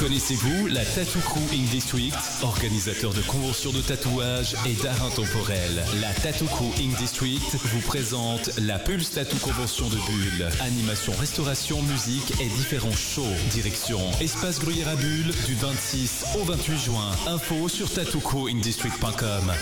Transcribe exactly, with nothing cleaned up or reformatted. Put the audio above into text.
Connaissez-vous la Tattoo Crew Ink District, organisateur de conventions de tatouage et d'art intemporel? La Tattoo Crew Ink District vous présente la Pulse Tattoo Convention de Bulle. Animation, restauration, musique et différents shows. Direction Espace Gruyère à Bulle du vingt-six au vingt-huit juin. Info sur tattoo crew ink district point com.